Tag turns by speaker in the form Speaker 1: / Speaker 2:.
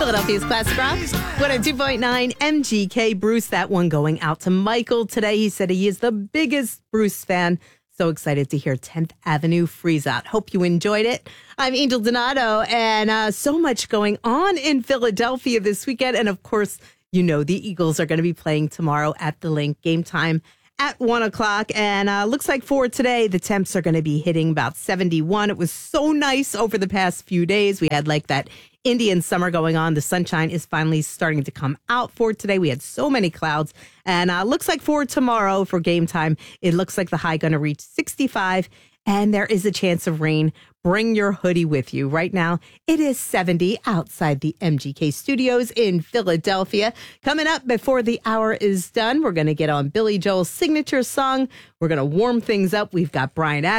Speaker 1: Philadelphia's Classic Rock. 102.9 MGK. Bruce, that one going out to Michael today. He said he is the biggest Bruce fan. So excited to hear 10th Avenue Freeze Out. Hope you enjoyed it. I'm Angel Donato, and so much going on in Philadelphia this weekend. And of course, you know the Eagles are going to be playing tomorrow at the Link. Game time at 1 o'clock. And looks like for today, the temps are going to be hitting about 71. It was so nice over the past few days. We had like that Indian summer going on. The sunshine is finally starting to come out for today. We had so many clouds. And looks like for tomorrow, for game time, it looks like the high going to reach 65. And there is a chance of rain. Bring your hoodie with you. Right now, it is 70 outside the MGK studios in Philadelphia. Coming up before the hour is done, we're going to get on Billy Joel's signature song. We're going to warm things up. We've got Bryan Adams